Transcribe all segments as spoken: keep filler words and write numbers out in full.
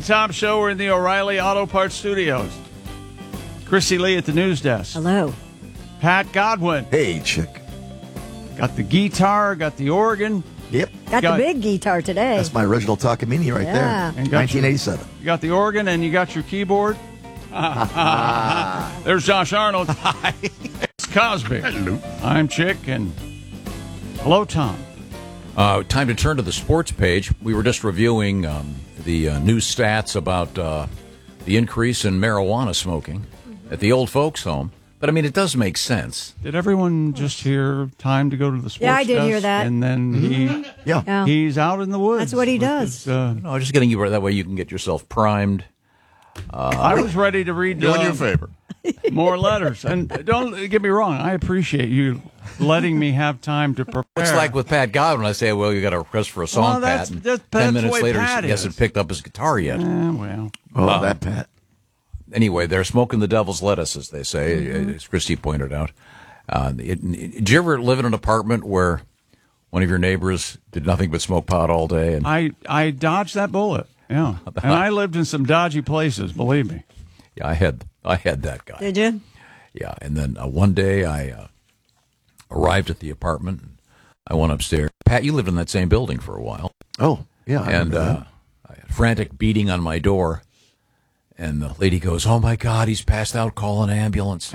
Tom Show. We're in the O'Reilly Auto Parts Studios. Chrissy Lee at the news desk. Hello. Pat Godwin. Hey, chick. Got the guitar, got the organ. Yep. Got, Got- the big guitar today. That's my original Takamine right Yeah. there. And got nineteen eighty-seven. You got the organ and you got your keyboard. There's Josh Arnold. Hi. It's Cosby. Hello. I'm Chick, and hello, Tom. Uh, time to turn to the sports page. We were just reviewing um, the uh, news stats about uh, the increase in marijuana smoking at the old folks' home. But, I mean, it does make sense. Did everyone just hear time to go to the sports Yeah, I did desk? hear that. And then he Yeah. Yeah. he's out in the woods. That's what he with does. his, uh, No, just getting you that way you can get yourself primed. I was ready to read Doing uh, you a favor. more letters. And don't get me wrong, I appreciate you letting me have time to prepare. It's like with Pat Godwin. I say, well, you got a request for a song, Well, that's- Pat. And that's- Ten that's the minutes way later, Pat he hasn't is. picked up his guitar yet. Eh, well, Oh, that Pat. Anyway, they're smoking the devil's lettuce, as they say, Mm-hmm. as Christy pointed out. Uh, it, it, did you ever live in an apartment where one of your neighbors did nothing but smoke pot all day? And I, I dodged that bullet. Yeah. And I lived in some dodgy places, believe me. yeah, I had I had that guy. Did you? Yeah, and then uh, one day I uh, arrived at the apartment. And I went upstairs. Pat, you lived in that same building for a while, Oh, yeah. I and remember uh, I had frantic beating on my door. And the lady goes, "Oh my God, he's passed out. Call an ambulance."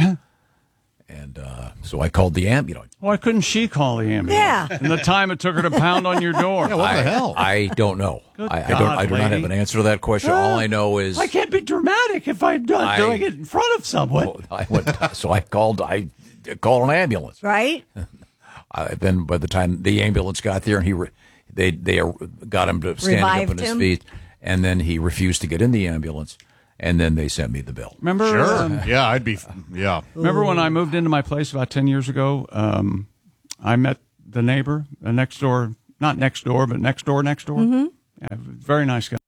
And uh, so I called the ambulance. Why couldn't she call the ambulance? Yeah. And the time it took her to pound on your door. Yeah, what I, the hell? I don't know. Good I, I don't. I God, do not lady. have an answer to that question. All I know is I can't be dramatic if I'm not I- doing it in front of someone. I went. So I called. I called an ambulance. Right? Uh, then by the time the ambulance got there, and he re- they they uh, got him to standing up Revived on his him? feet, and then he refused to get in the ambulance, and then they sent me the bill. Remember? Sure. um, Yeah, I'd be. Yeah. Remember when I moved into my place about ten years ago? Um, I met the neighbor, the next door, not next door, but next door, next door. Mm-hmm. Yeah, very nice guy.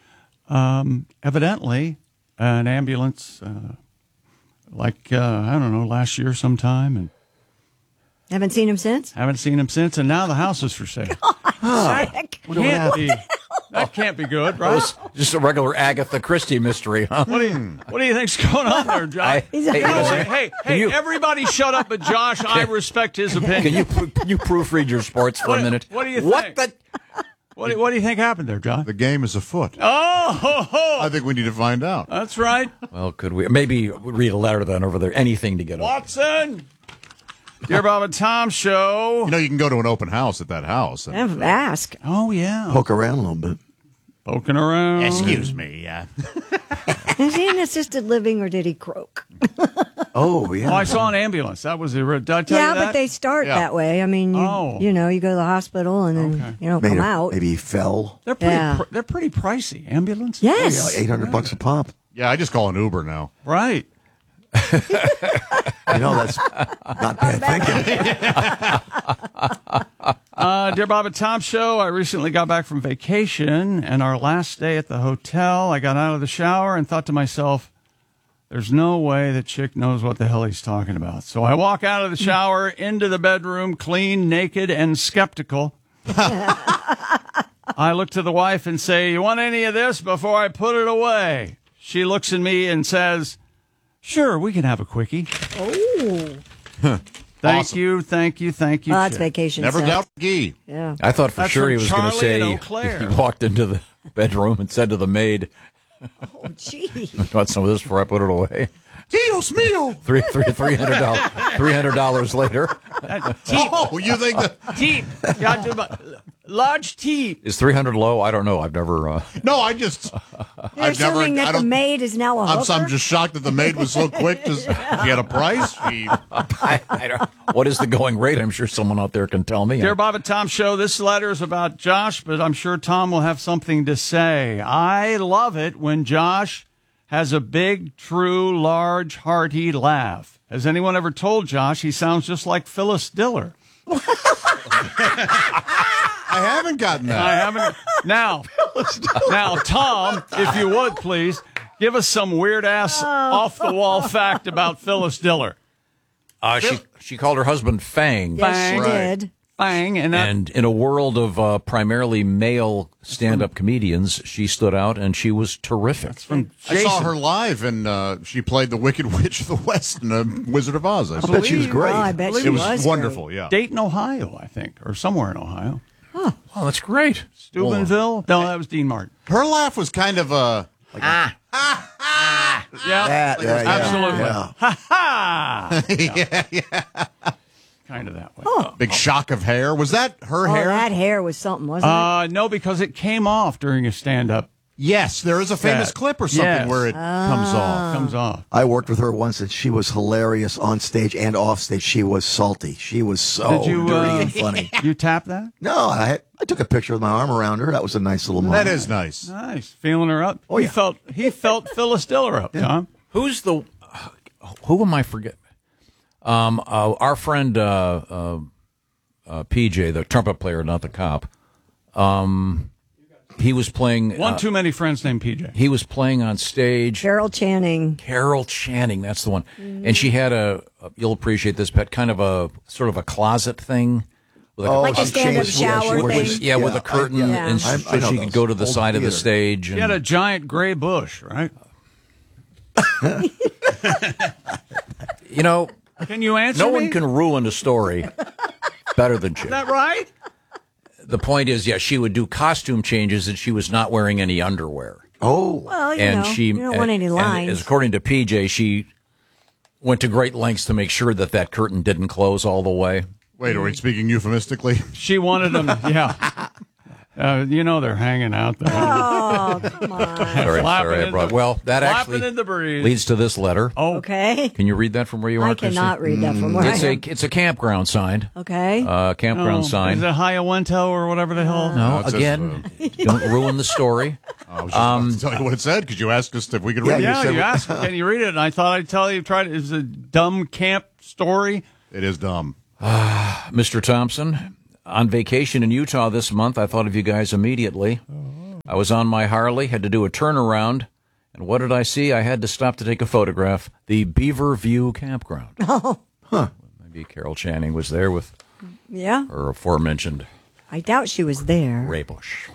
Um, evidently, an ambulance, uh, like, uh, I don't know, last year sometime, and Haven't seen him since? haven't seen him since, and now the house is for sale. Heck. Can't be. That can't be good, It right? was just a regular Agatha Christie mystery, huh? What do you What do you think's going on there, Josh? I- He's a- hey, you know, hey, hey, hey, you- everybody shut up but Josh. I respect his opinion. Can you can you proofread your sports for What- a minute? what do you What think? the? What do, what do you think happened there, Josh? The game is afoot. Oh, ho, ho. I think we need to find out. That's right. Well, could we maybe read a letter then over there? Anything to get over. Watson. Dear Bob and Tom Show. You know, you can go to an open house at that house. And, Have- Ask. Oh, yeah. Poke around a little bit. Poking around. excuse me. Uh, Is he in assisted living or did he croak? Oh, yeah. Oh, I saw an ambulance. That was the. Did I tell Yeah, you that? but they start Yeah. that way. I mean, you, Oh. you know, you go to the hospital and then Okay. you don't Maybe, come out. maybe he fell. They're pretty. Yeah. Pr- they're pretty pricey. Ambulances. Yeah, Yes. like eight hundred bucks a pop. yeah, I just call an Uber now. Right. You know, that's not bad thinking. Uh, dear Bob and Tom Show, I recently got back from vacation, and our last day at the hotel, I got out of the shower and thought to myself, there's no way that chick knows what the hell he's talking about. So I walk out of the shower into the bedroom, clean, naked, and skeptical. I look to the wife and say, you want any of this before I put it away? She looks at me and says, sure, we can have a quickie. Oh. Thank Awesome. you, thank you, thank you. Well, that's chick. vacation. Never sex. doubt Gee. Yeah. I thought for That's sure he from was going to Charlie say and he, Eau Claire. he walked into the bedroom and said to the maid, Oh, gee. "Want some of this before I put it away?" Dios mío. Three three three hundred dollars three hundred dollars later. Oh, you think that? Teep. Got to buy- large teep. Is three hundred low? I don't know. I've never. Uh, No, I just. You're I've never. assuming I that the don't. maid is now a I'm, hooker? I'm just shocked that the maid was so quick. To, She had a price. She, I, I don't, what is the going rate? I'm sure someone out there can tell me. Dear Bob and Tom Show, this letter is about Josh, but I'm sure Tom will have something to say. I love it when Josh has a big, true, large, hearty laugh. Has anyone ever told Josh he sounds just like Phyllis Diller? I haven't gotten that. I haven't. Now, now, Tom, if you would, please, give us some weird-ass, off-the-wall fact about Phyllis Diller. Uh, she she called her husband Fang. Yes, she Right. did. bang, and that, And in a world of uh, primarily male stand-up comedians, she stood out, and she was terrific. from I Jason. saw her live, and uh, she played the Wicked Witch of the West in uh, Wizard of Oz. I I saw. bet she was great. Oh, I bet she It was, was wonderful, great. yeah. Dayton, Ohio, I think, or somewhere in Ohio. Oh, that's great. Steubenville? No, that was Dean Martin. Her laugh was kind of uh, Yeah, That, yeah, yeah, absolutely. yeah. Ha ha! Yeah, yeah. Kind of that way. big shock of hair. Was that her Oh, hair? that hair was something, wasn't Uh, no, because it came off during a stand-up. Yes, there is a famous Set. clip or something Yes. where it comes off. Comes off. I worked with her once, and she was hilarious on stage and off stage. She was salty. She was so Did you, dirty uh, and funny. You tap that? No, I I took a picture with my arm around her. That was a nice little moment. That is nice. Nice. Feeling her up. Oh, he yeah. felt he felt Phyllis Diller up, Tom. Who's the? Who am I forgetting? Um, uh, our friend uh, uh, uh, P J, the trumpet player, not the cop. Um, he was playing. One uh, too many friends named P J. He was playing on stage. Carol Channing. Carol Channing, that's the one. And she had a, a. You'll appreciate this, Pet. Kind of a sort of a closet thing. With a, Oh, Like a she stand-up changed- yeah, she shower was- thing. yeah, with yeah, a curtain, I- yeah. and I- so I know she could those. go to the Old side of the theater. stage. He And, had a giant gray bush, right? you know, Can you answer no me? one can ruin a story better than she. Is that right? The point is, yeah, she would do costume changes, and she was not wearing any underwear. Oh, Well, you and know, she, you don't want any and- lines. and as according to P J, she went to great lengths to make sure that that curtain didn't close all the way. Wait, are we speaking euphemistically? She wanted them. Yeah. Uh, you know they're hanging out there. Oh, come on. Sorry, Flapping sorry, I in brought. the- Well, that flapping actually in the breeze. leads to this letter. Oh, Okay. Can you read that from where you are? I Christy? cannot read that from where It's I a am. it's a campground sign. Okay. Uh, campground no. sign. Is it Hiawento or whatever the hell? No, it says, again, don't ruin the story. I was just about to tell you what it said because you asked us if we could Yeah, read you it. Yeah, said- you asked, can you read it? And I thought I'd tell you, try to, it's a dumb camp story. It is dumb. Mister Thompson, on vacation in Utah this month, I thought of you guys immediately. I was on my Harley, had to do a turnaround, and what did I see? I had to stop to take a photograph. The Beaver View Campground. Oh. Huh. Maybe Carol Channing was there with Yeah. her aforementioned I doubt she was there. Ray Bush.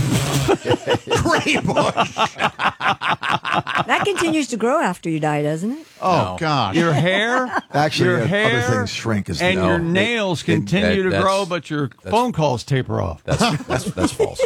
Gray bush. That continues to grow after you die, doesn't it? Oh, gosh. Your hair, Actually, your uh, hair, other things shrink as and no, your they- nails they- continue that- to grow, that's- but your phone calls taper off. That's that's that's false.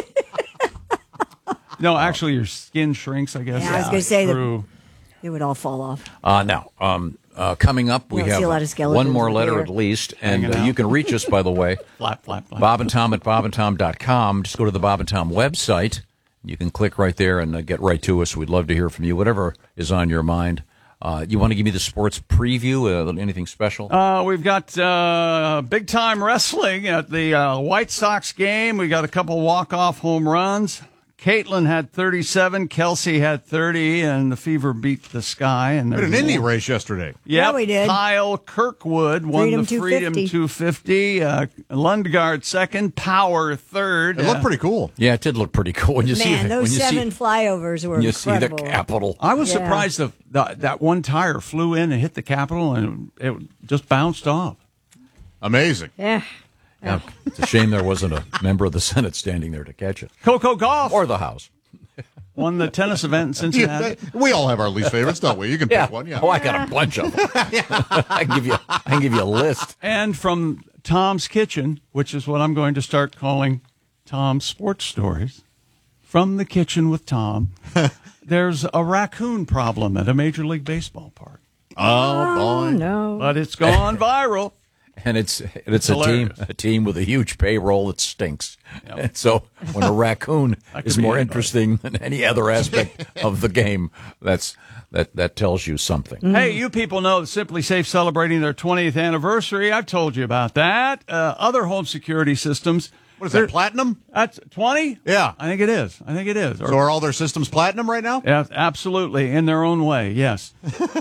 No, actually, your skin shrinks, I guess. Yeah, I was gonna say that- through. It would all fall off. Uh, now, um, uh, coming up, we You don't see have a lot of skeletons one more in letter here. at least, and Hanging uh, out. you can reach us, by the way, Flap, flap, flap. Bob and Tom at bob and tom dot com. Just go to the Bob and Tom website. You can click right there and uh, get right to us. We'd love to hear from you, whatever is on your mind. Uh, you want to give me the sports preview? Uh, anything special? Uh, we've got uh, big time wrestling at the uh, White Sox game. We got a couple walk off home runs. Caitlin had thirty-seven, Kelsey had thirty, and the Fever beat the Sky. And We had an there's Indy more. race yesterday. Yep. Yeah, we did. Kyle Kirkwood won Freedom the Freedom two fifty. Uh, Lundgaard second, Power third. It looked Uh, pretty cool. Yeah, it did look pretty cool when you see Man, it. those when you seven see, flyovers were when you see the incredible. Capitol. I was Yeah. surprised the, the, that one tire flew in and hit the Capitol, and it just bounced off. Amazing. Yeah. Yeah, it's a shame there wasn't a member of the Senate standing there to catch it, Coco Golf or the House. won the tennis event in Yeah, Cincinnati. we all have our least favorites, don't we? You can pick one. Yeah. Oh, I got a bunch of them. I can give you. I can give you a list. And from Tom's Kitchen, which is what I'm going to start calling Tom's Sports Stories, from the kitchen with Tom, there's a raccoon problem at a Major League Baseball park. Oh, boy. No. But it's gone viral. And it's and it's a team Hilarious. a team with a huge payroll that stinks. And so when a raccoon That is could be more anybody. interesting than any other aspect of the game, that's that that tells you something. Hey, you people know that Simply Safe celebrating their twentieth anniversary. I've told you about that. Uh, other home security systems. What is that, platinum? That's twenty? Yeah. I think it is. I think it is. Or- So are all their systems platinum right now? Yeah, absolutely, in their own way, yes.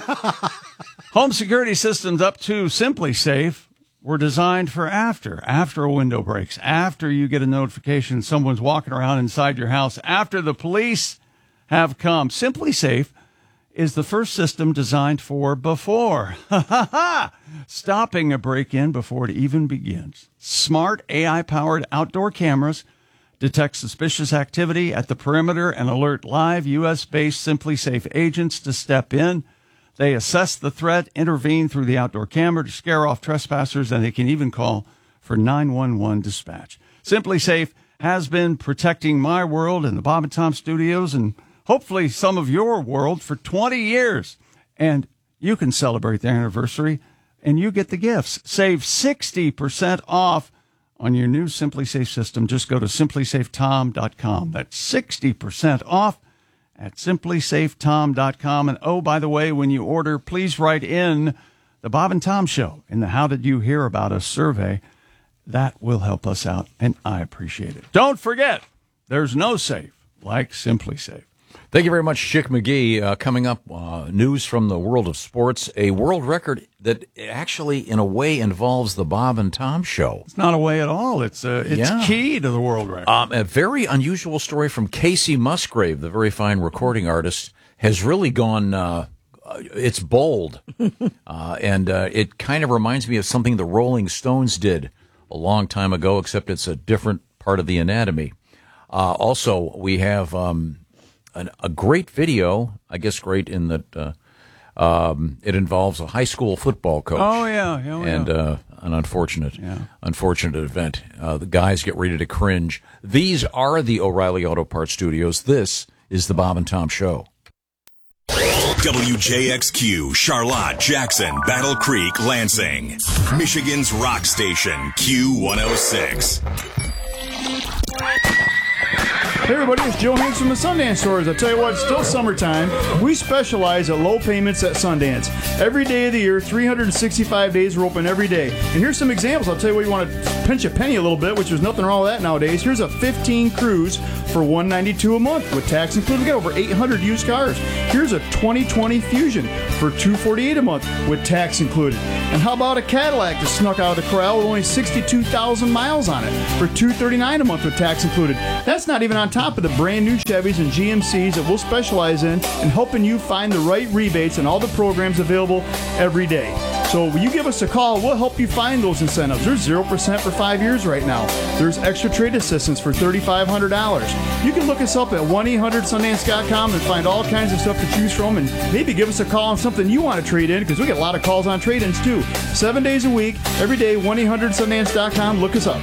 Home security systems up to Simply Safe were designed for after, after a window breaks, after you get a notification someone's walking around inside your house, after the police have come. Simply Safe is the first system designed for before. Ha ha ha! Stopping a break-in before it even begins. Smart A I-powered outdoor cameras detect suspicious activity at the perimeter and alert live U S-based Simply Safe agents to step in. They assess the threat, intervene through the outdoor camera to scare off trespassers, and they can even call for nine one one dispatch. Simply Safe has been protecting my world and the Bob and Tom Studios and hopefully some of your world for twenty years. And you can celebrate their anniversary and you get the gifts. Save sixty percent off on your new Simply Safe system. Just go to simply safe tom dot com. That's sixty percent off at simply safe tom dot com. And oh, by the way, when you order, please write in the Bob and Tom Show in the How Did You Hear About Us survey. That will help us out, and I appreciate it. Don't forget, there's no safe like Simply Safe. Thank you very much, Chick McGee. Uh, coming up, uh, news from the world of sports, a world record that actually, in a way, involves the Bob and Tom Show. It's not a way at all. It's uh, it's Yeah. key to the world record. Um, a very unusual story from Casey Musgrave, the very fine recording artist, has really gone, uh, it's bold. uh, and uh, it kind of reminds me of something the Rolling Stones did a long time ago, except it's a different part of the anatomy. Uh, also, we have um, an, a great video, I guess great in that uh, um, it involves a high school football coach. Oh, yeah. Oh, yeah. And uh, an unfortunate, Yeah. unfortunate event. Uh, the guys get ready to cringe. These are the O'Reilly Auto Parts Studios. This is the Bob and Tom Show. W J X Q, Charlotte, Jackson, Battle Creek, Lansing. Michigan's rock station, Q one oh six. Hey everybody, it's Joe Hanks from the Sundance Stores. I tell you what, it's still summertime. We specialize at low payments at Sundance. Every day of the year, three hundred sixty-five days, we're open every day. And here's some examples. I'll tell you what, you want to pinch a penny a little bit, which there's nothing wrong with that nowadays. Here's a fifteen Cruise for one hundred ninety-two dollars a month with tax included. We got over eight hundred used cars. Here's a twenty twenty Fusion for two hundred forty-eight dollars a month with tax included. And how about a Cadillac that snuck out of the corral with only sixty-two thousand miles on it for two hundred thirty-nine dollars a month with tax included? That's not even on top of the brand new Chevys and G M Cs that we'll specialize in and helping you find the right rebates and all the programs available every day. So when you give us a call, we'll help you find those incentives. There's zero percent for five years right now. There's extra trade assistance for three thousand five hundred dollars. You can look us up at one eight hundred sundance dot com and find all kinds of stuff to choose from, and maybe give us a call on something you want to trade in, because we get a lot of calls on trade-ins too. Seven days a week, every day, one eight hundred sundance dot com. Look us up.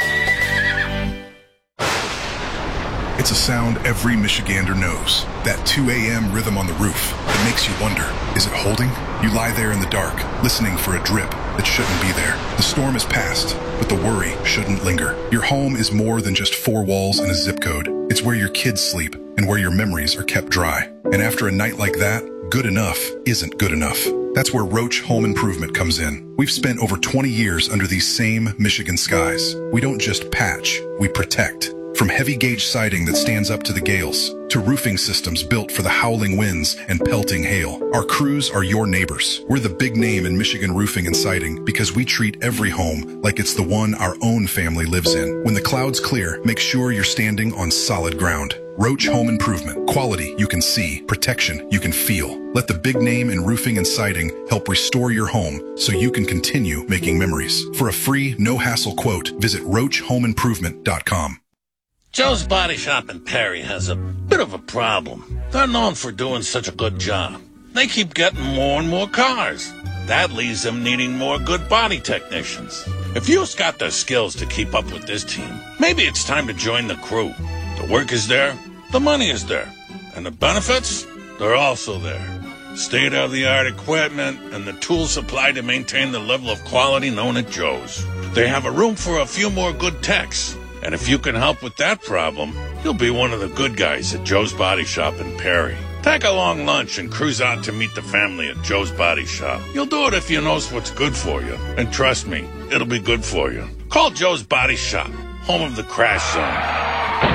It's a sound every Michigander knows. That two a.m. rhythm on the roof that makes you wonder, is it holding? You lie there in the dark, listening for a drip that shouldn't be there. The storm is past, but the worry shouldn't linger. Your home is more than just four walls and a zip code. It's where your kids sleep and where your memories are kept dry. And after a night like that, good enough isn't good enough. That's where Roach Home Improvement comes in. We've spent over twenty years under these same Michigan skies. We don't just patch, we protect. From heavy gauge siding that stands up to the gales, to roofing systems built for the howling winds and pelting hail, our crews are your neighbors. We're the big name in Michigan roofing and siding because we treat every home like it's the one our own family lives in. When the clouds clear, make sure you're standing on solid ground. Roach Home Improvement. Quality you can see, protection you can feel. Let the big name in roofing and siding help restore your home so you can continue making memories. For a free, no-hassle quote, visit roach home improvement dot com. Joe's Body Shop in Perry has a bit of a problem. They're known for doing such a good job. They keep getting more and more cars. That leaves them needing more good body technicians. If you've got the skills to keep up with this team, maybe it's time to join the crew. The work is there, the money is there, and the benefits, they're also there. State-of-the-art equipment and the tools supplied to maintain the level of quality known at Joe's. They have a room for a few more good techs. And if you can help with that problem, you'll be one of the good guys at Joe's Body Shop in Perry. Take a long lunch and cruise out to meet the family at Joe's Body Shop. You'll do it if you know what's good for you. And trust me, it'll be good for you. Call Joe's Body Shop, home of the Crash Zone,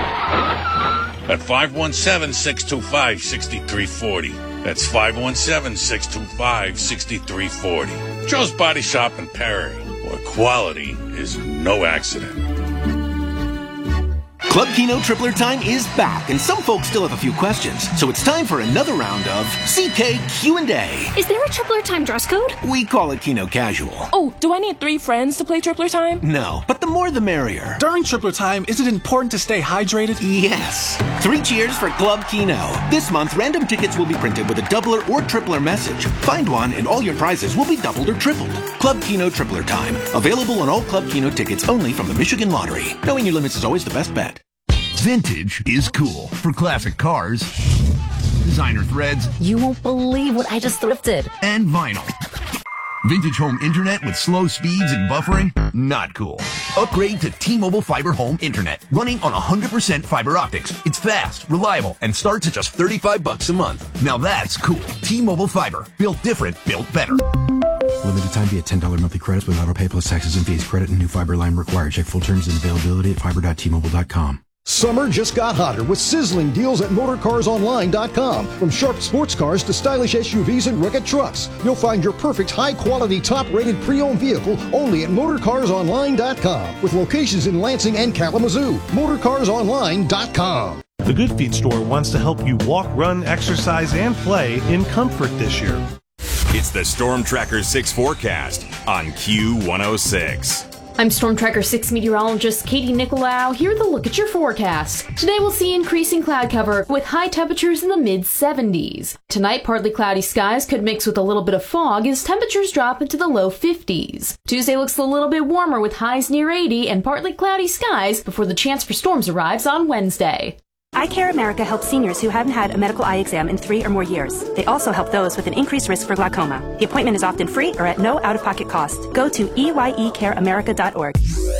at five one seven, six two five, six three four zero. That's five one seven, six two five, six three four zero. Joe's Body Shop in Perry, where quality is no accident. Club Keno Tripler Time is back, and some folks still have a few questions. So it's time for another round of C K Q and A. Is there a Tripler Time dress code? We call it Keno Casual. Oh, do I need three friends to play Tripler Time? No, but the more the merrier. During Tripler Time, is it important to stay hydrated? Yes. Three cheers for Club Keno. This month, random tickets will be printed with a doubler or tripler message. Find one, and all your prizes will be doubled or tripled. Club Keno Tripler Time. Available on all Club Keno tickets only from the Michigan Lottery. Knowing your limits is always the best bet. Vintage is cool. For classic cars, designer threads. You won't believe what I just thrifted. And vinyl. Vintage home internet with slow speeds and buffering? Not cool. Upgrade to T-Mobile Fiber Home Internet, running on one hundred percent fiber optics. It's fast, reliable, and starts at just thirty-five bucks a month. Now that's cool. T-Mobile Fiber. Built different, built better. Limited time via ten dollars monthly credits with auto pay plus taxes and fees. Credit and new fiber line required. Check full terms and availability at fiber dot t mobile dot com. Summer just got hotter with sizzling deals at motor cars online dot com. From sharp sports cars to stylish S U Vs and rugged trucks, you'll find your perfect high-quality, top-rated pre-owned vehicle only at motor cars online dot com. With locations in Lansing and Kalamazoo. motor cars online dot com. The Good Feet store wants to help you walk, run, exercise, and play in comfort this year. It's the Storm Tracker six forecast on Q one oh six. I'm Storm Tracker six meteorologist Katie Nicolau. Here with a look at your forecast. Today we'll see increasing cloud cover with high temperatures in the mid seventies. Tonight, partly cloudy skies could mix with a little bit of fog as temperatures drop into the low fifties. Tuesday looks a little bit warmer with highs near eighty and partly cloudy skies before the chance for storms arrives on Wednesday. Eye Care America helps seniors who haven't had a medical eye exam in three or more years. They also help those with an increased risk for glaucoma. The appointment is often free or at no out-of-pocket cost. Go to e y e care america dot org.